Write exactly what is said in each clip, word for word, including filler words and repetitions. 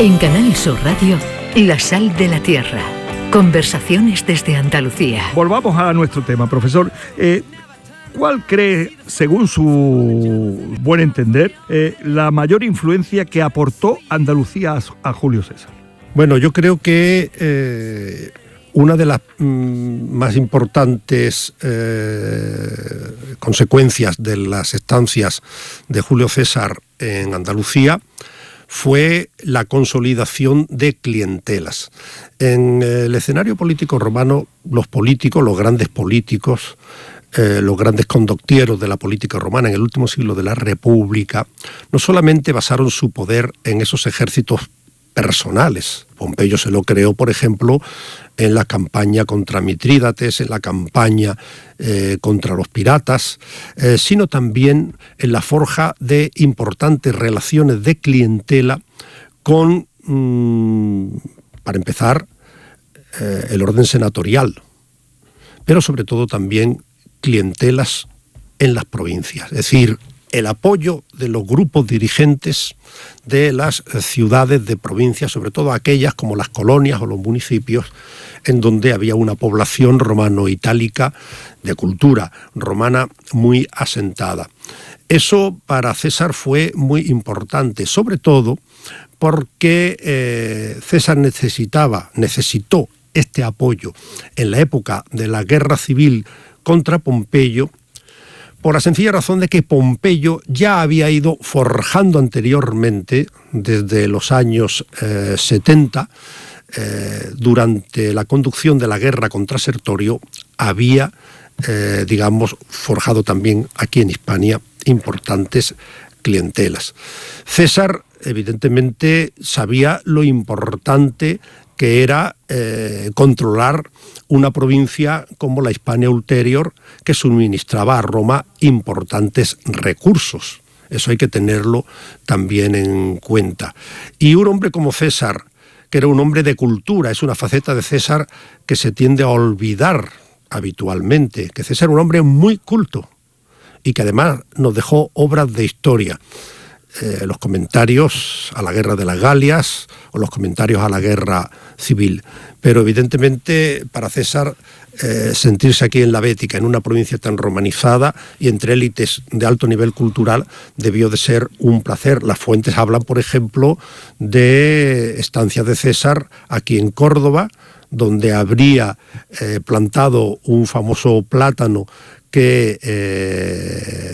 En Canal Sur Radio, La Sal de la Tierra. Conversaciones desde Andalucía. Volvamos a nuestro tema, profesor. Eh, ¿Cuál cree, según su buen entender, eh, la mayor influencia que aportó Andalucía a, a Julio César? Bueno, yo creo que eh, una de las mm, más importantes eh, consecuencias de las estancias de Julio César en Andalucía fue la consolidación de clientelas. En el escenario político romano, los políticos, los grandes políticos, Eh, los grandes condottieros de la política romana en el último siglo de la República, no solamente basaron su poder en esos ejércitos personales. Pompeyo se lo creó, por ejemplo, en la campaña contra Mitrídates, en la campaña eh, contra los piratas, eh, sino también en la forja de importantes relaciones de clientela con, mmm, para empezar, eh, el orden senatorial, pero sobre todo también clientelas en las provincias, es decir, el apoyo de los grupos dirigentes de las ciudades de provincias, sobre todo aquellas como las colonias o los municipios, en donde había una población romano-itálica de cultura romana muy asentada. Eso para César fue muy importante, sobre todo porque eh, César necesitaba, necesitó este apoyo en la época de la guerra civil contra Pompeyo, por la sencilla razón de que Pompeyo ya había ido forjando anteriormente, desde los años eh, setenta, eh, durante la conducción de la guerra contra Sertorio, había, eh, digamos, forjado también aquí en Hispania importantes clientelas. César, evidentemente, sabía lo importante que era eh, controlar una provincia como la Hispania Ulterior, que suministraba a Roma importantes recursos. Eso hay que tenerlo también en cuenta. Y un hombre como César, que era un hombre de cultura, es una faceta de César que se tiende a olvidar habitualmente, que César era un hombre muy culto y que además nos dejó obras de historia. Eh, los comentarios a la guerra de las Galias o los comentarios a la guerra civil. Pero evidentemente para César eh, sentirse aquí en la Bética, en una provincia tan romanizada y entre élites de alto nivel cultural, debió de ser un placer. Las fuentes hablan, por ejemplo, de estancias de César aquí en Córdoba, donde habría eh, plantado un famoso plátano que eh,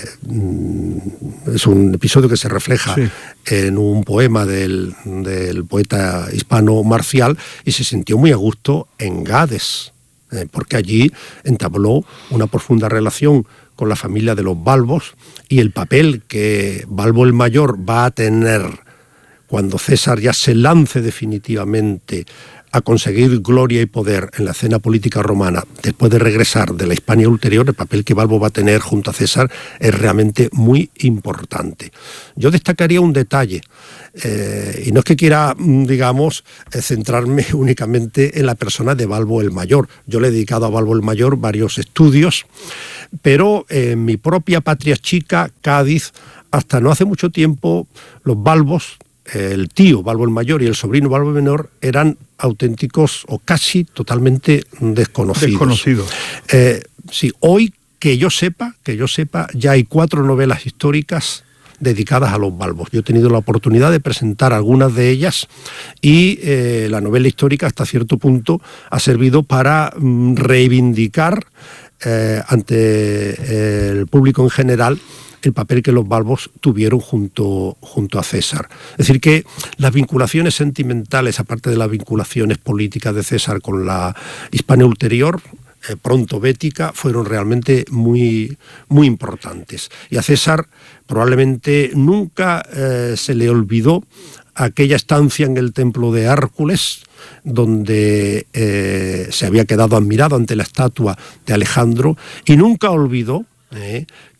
es un episodio que se refleja sí. en un poema del, del poeta hispano Marcial, y se sintió muy a gusto en Gades, eh, porque allí entabló una profunda relación con la familia de los Balbos, y el papel que Balbo el Mayor va a tener cuando César ya se lance definitivamente a conseguir gloria y poder en la escena política romana después de regresar de la Hispania Ulterior, el papel que Balbo va a tener junto a César es realmente muy importante. Yo destacaría un detalle, eh, y no es que quiera, digamos, centrarme únicamente en la persona de Balbo el Mayor. Yo le he dedicado a Balbo el Mayor varios estudios, pero en mi propia patria chica, Cádiz, hasta no hace mucho tiempo, los Balbos, el tío Balbo el Mayor y el sobrino Balbo el Menor, eran auténticos o casi totalmente desconocidos. Desconocidos. Eh, sí, hoy que yo sepa, que yo sepa, ya hay cuatro novelas históricas dedicadas a los Balbos. Yo he tenido la oportunidad de presentar algunas de ellas y eh, la novela histórica hasta cierto punto ha servido para mm, reivindicar eh, ante el público en general el papel que los Balbos tuvieron junto, junto a César. Es decir, que las vinculaciones sentimentales, aparte de las vinculaciones políticas de César con la Hispania Ulterior, eh, pronto bética, fueron realmente muy, muy importantes. Y a César probablemente nunca eh, se le olvidó aquella estancia en el templo de Hércules, donde eh, se había quedado admirado ante la estatua de Alejandro, y nunca olvidó eh,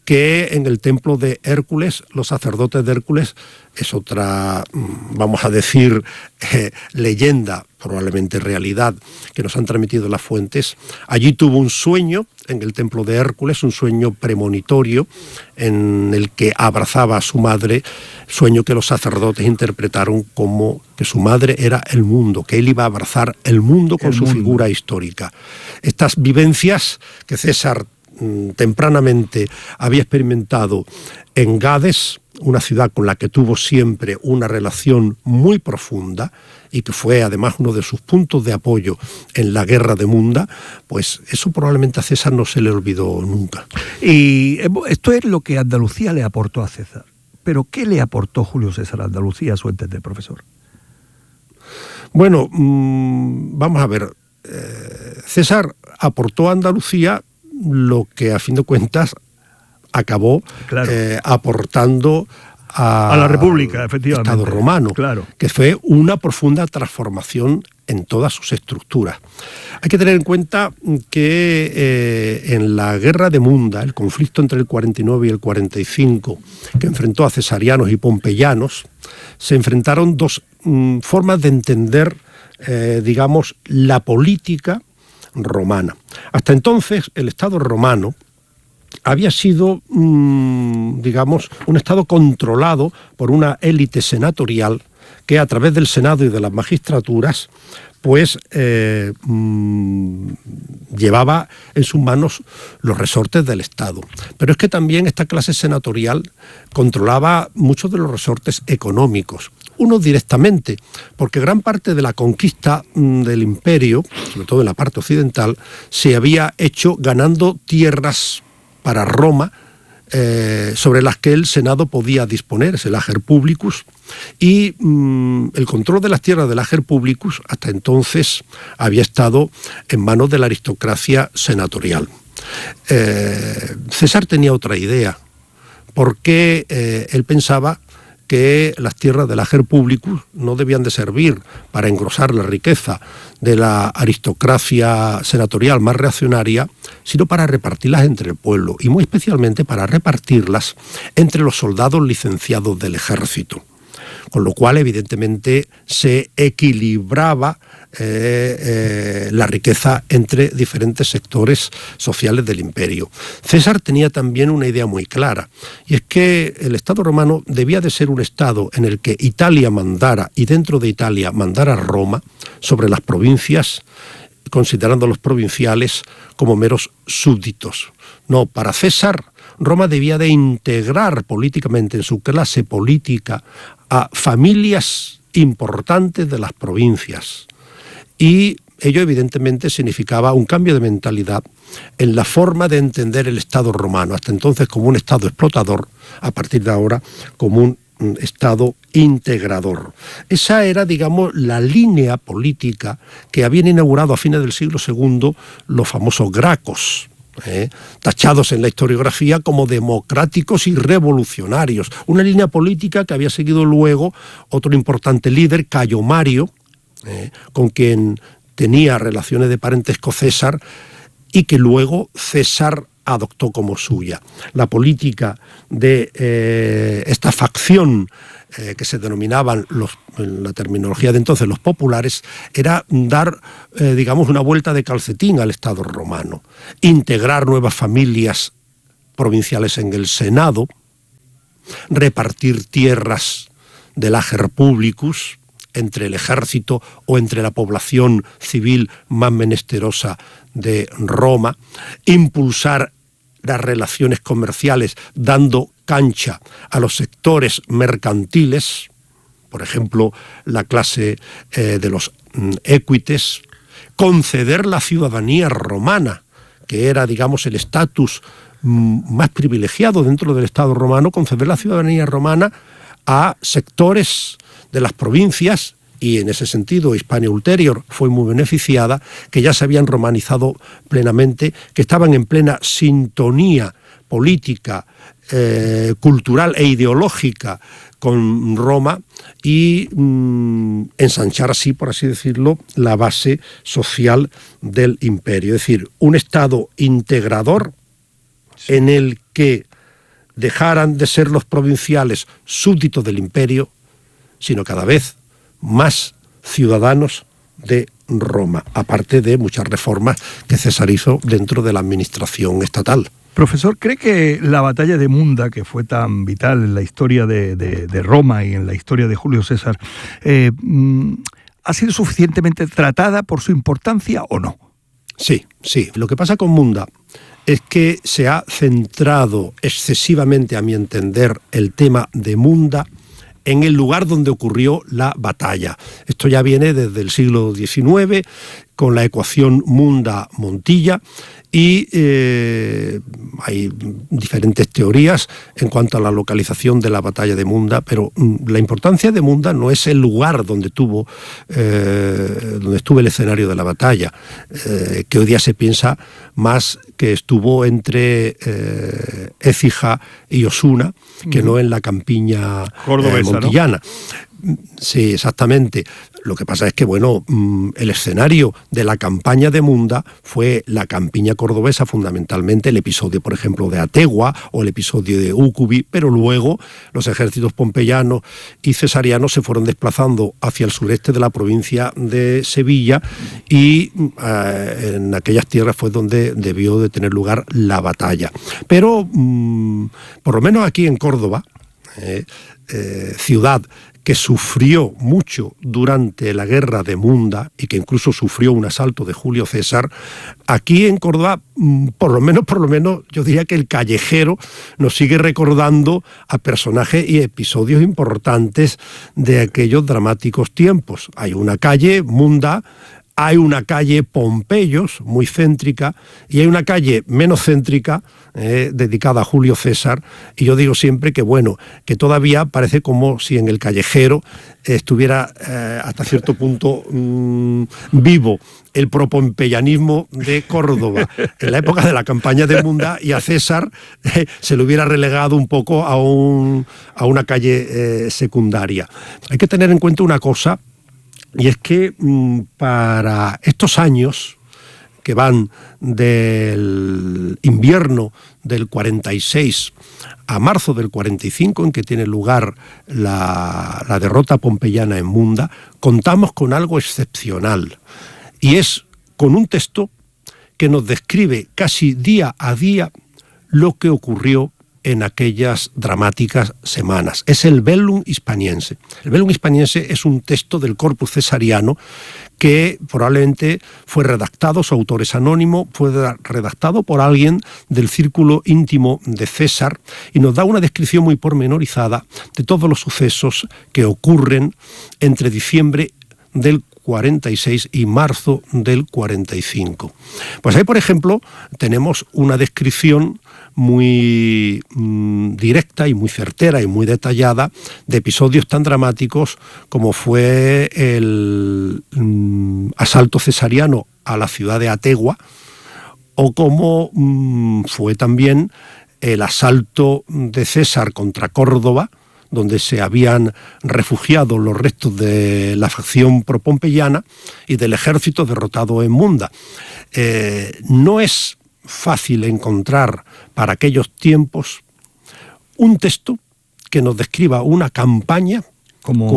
que en el templo de Hércules, los sacerdotes de Hércules, es otra, vamos a decir, eh, leyenda, probablemente realidad, que nos han transmitido las fuentes. Allí tuvo un sueño en el templo de Hércules, un sueño premonitorio en el que abrazaba a su madre, sueño que los sacerdotes interpretaron como que su madre era el mundo, que él iba a abrazar el mundo con el su mundo. Figura histórica. Estas vivencias que César mmm, tempranamente había experimentado en Gades, una ciudad con la que tuvo siempre una relación muy profunda y que fue además uno de sus puntos de apoyo en la guerra de Munda, pues eso probablemente a César no se le olvidó nunca. Y esto es lo que Andalucía le aportó a César. Pero ¿qué le aportó Julio César a Andalucía, a su entender, profesor? Bueno, mmm, vamos a ver. Eh, César aportó a Andalucía lo que a fin de cuentas acabó claro. eh, aportando a, a la República, efectivamente, Estado romano, claro. que fue una profunda transformación en todas sus estructuras. Hay que tener en cuenta que eh, en la guerra de Munda, el conflicto entre el cuarenta y nueve y el cuarenta y cinco, que enfrentó a cesarianos y pompeyanos, se enfrentaron dos mm, formas de entender, eh, digamos, la política romana. Hasta entonces, el Estado romano había sido, mmm, digamos, un Estado controlado por una élite senatorial que a través del Senado y de las magistraturas, pues eh, mmm, llevaba en sus manos los resortes del Estado. Pero es que también esta clase senatorial controlaba muchos de los resortes económicos. Uno directamente, porque gran parte de la conquista mmm, del imperio, sobre todo en la parte occidental, se había hecho ganando tierras para Roma, eh, sobre las que el Senado podía disponer, es el ager publicus, y mmm, el control de las tierras del ager publicus hasta entonces había estado en manos de la aristocracia senatorial. Eh, César tenía otra idea, porque eh, él pensaba que las tierras del ager publicus no debían de servir para engrosar la riqueza de la aristocracia senatorial más reaccionaria, sino para repartirlas entre el pueblo, y muy especialmente para repartirlas entre los soldados licenciados del ejército. Con lo cual, evidentemente, se equilibraba eh, eh, la riqueza entre diferentes sectores sociales del imperio. César tenía también una idea muy clara, y es que el Estado romano debía de ser un Estado en el que Italia mandara, y dentro de Italia mandara Roma, sobre las provincias, considerando a los provinciales como meros súbditos. No, para César, Roma debía de integrar políticamente en su clase política a familias importantes de las provincias. Y ello evidentemente significaba un cambio de mentalidad en la forma de entender el Estado romano, hasta entonces como un Estado explotador, a partir de ahora como un Estado integrador. Esa era, digamos, la línea política que habían inaugurado a fines del siglo segundo los famosos gracos, Eh, tachados en la historiografía como democráticos y revolucionarios. Una línea política que había seguido luego otro importante líder, Cayo Mario, eh, con quien tenía relaciones de parentesco César, y que luego César adoptó como suya. La política de eh, esta facción eh, que se denominaban, los, en la terminología de entonces, los populares, era dar, eh, digamos, una vuelta de calcetín al Estado romano, integrar nuevas familias provinciales en el Senado, repartir tierras del ager publicus entre el ejército o entre la población civil más menesterosa de Roma, impulsar las relaciones comerciales dando cancha a los sectores mercantiles, por ejemplo, la clase eh, de los mm, equites, conceder la ciudadanía romana, que era, digamos, el estatus mm, más privilegiado dentro del Estado romano, conceder la ciudadanía romana a sectores de las provincias, y en ese sentido Hispania Ulterior fue muy beneficiada, que ya se habían romanizado plenamente, que estaban en plena sintonía política, eh, cultural e ideológica con Roma, y mmm, ensanchar así, por así decirlo, la base social del imperio. Es decir, un Estado integrador, sí, en el que dejaran de ser los provinciales súbditos del imperio, sino cada vez más ciudadanos de Roma, aparte de muchas reformas que César hizo dentro de la administración estatal. Profesor, ¿cree que la batalla de Munda, que fue tan vital en la historia de, de, de Roma y en la historia de Julio César, eh, ha sido suficientemente tratada por su importancia o no? Sí, sí. Lo que pasa con Munda es que se ha centrado excesivamente, a mi entender, el tema de Munda en el lugar donde ocurrió la batalla. Esto ya viene desde el siglo diecinueve, con la ecuación Munda-Montilla, y eh, hay diferentes teorías en cuanto a la localización de la batalla de Munda, pero mm, la importancia de Munda no es el lugar donde tuvo, eh, donde estuvo el escenario de la batalla, eh, que hoy día se piensa más que estuvo entre eh, Écija y Osuna, que uh-huh. no en la campiña eh, montillana. ¿No? Sí, exactamente. Lo que pasa es que, bueno, el escenario de la campaña de Munda fue la campiña cordobesa, fundamentalmente el episodio, por ejemplo, de Ategua o el episodio de Úcubi, pero luego los ejércitos pompeyanos y cesarianos se fueron desplazando hacia el sureste de la provincia de Sevilla y eh, en aquellas tierras fue donde debió de tener lugar la batalla. Pero, mmm, por lo menos aquí en Córdoba, eh, eh, ciudad que sufrió mucho durante la guerra de Munda y que incluso sufrió un asalto de Julio César, aquí en Córdoba, por lo menos, por lo menos, yo diría que el callejero nos sigue recordando a personajes y episodios importantes de aquellos dramáticos tiempos. Hay una calle, Munda, hay una calle Pompeyos, muy céntrica, y hay una calle menos céntrica, eh, dedicada a Julio César, y yo digo siempre que, bueno, que todavía parece como si en el callejero eh, estuviera eh, hasta cierto punto mmm, vivo el propompeyanismo de Córdoba en la época de la campaña de Munda, y a César eh, se le hubiera relegado un poco a, un, a una calle eh, secundaria. Hay que tener en cuenta una cosa, y es que mmm, para estos años que van del invierno del cuarenta y seis a marzo del cuarenta y cinco, en que tiene lugar la, la derrota pompeyana en Munda, contamos con algo excepcional, y es con un texto que nos describe casi día a día lo que ocurrió en aquellas dramáticas semanas. Es el Bellum Hispaniense. El Bellum Hispaniense es un texto del corpus cesariano que probablemente fue redactado, su autor es anónimo, fue redactado por alguien del círculo íntimo de César, y nos da una descripción muy pormenorizada de todos los sucesos que ocurren entre diciembre del cuarenta y seis y marzo del cuarenta y cinco. Pues ahí, por ejemplo, tenemos una descripción muy mmm, directa y muy certera y muy detallada de episodios tan dramáticos como fue el mmm, asalto cesariano a la ciudad de Ategua, o como mmm, fue también el asalto de César contra Córdoba, donde se habían refugiado los restos de la facción propompeyana y del ejército derrotado en Munda. Eh, no es fácil encontrar para aquellos tiempos un texto que nos describa una campaña como,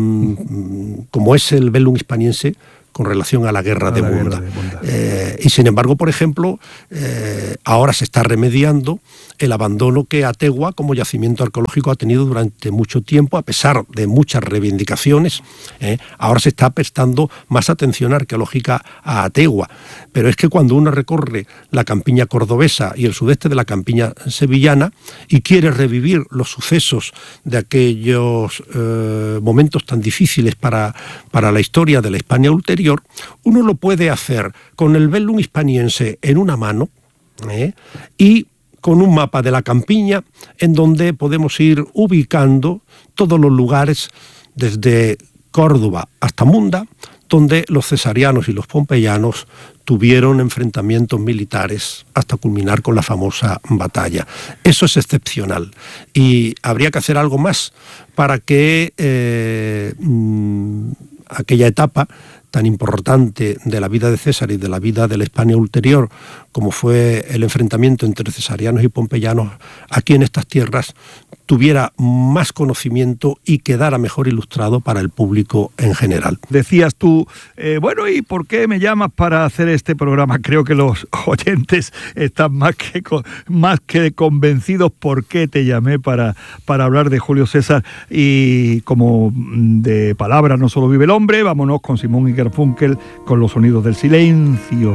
con, como es el Bellum Hispaniense con relación a la guerra, a de, la Munda. guerra de Munda. Eh, y sin embargo, por ejemplo, eh, ahora se está remediando el abandono que Ategua como yacimiento arqueológico ha tenido durante mucho tiempo, a pesar de muchas reivindicaciones. Eh, ahora se está prestando más atención arqueológica a Ategua. Pero es que cuando uno recorre la campiña cordobesa y el sudeste de la campiña sevillana y quiere revivir los sucesos de aquellos eh, momentos tan difíciles para, para la historia de la Hispania ulterior, uno lo puede hacer con el Bellum Hispaniense en una mano eh, y con un mapa de la campiña en donde podemos ir ubicando todos los lugares desde Córdoba hasta Munda, donde los cesarianos y los pompeyanos tuvieron enfrentamientos militares hasta culminar con la famosa batalla. Eso es excepcional, y habría que hacer algo más para que eh, aquella etapa tan importante de la vida de César y de la vida de la Hispania ulterior, como fue el enfrentamiento entre cesarianos y pompeyanos, aquí en estas tierras tuviera más conocimiento y quedara mejor ilustrado para el público en general. Decías tú, eh, bueno, ¿y por qué me llamas para hacer este programa? Creo que los oyentes están más que, más que convencidos por qué te llamé para, para hablar de Julio César. Y como de palabra no solo vive el hombre, vámonos con Simón y Garfunkel con los sonidos del silencio.